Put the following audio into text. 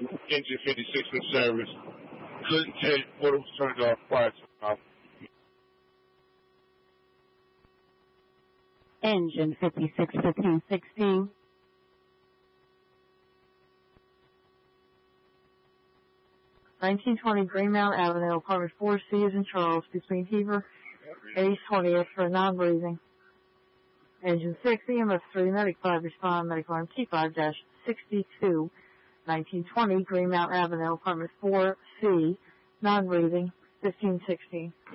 Engine 56 in service. Couldn't tell what was turned off prior to off. Engine 56 1516. Greenmount Avenue, apartment 4C is in Charles, between Heber and East 20th for non-breathing. Engine 6, EMS 3, Medic 5, respond, Medical MT5-62, 1920 Greenmount Avenue, apartment 4C, non-breathing, 1516.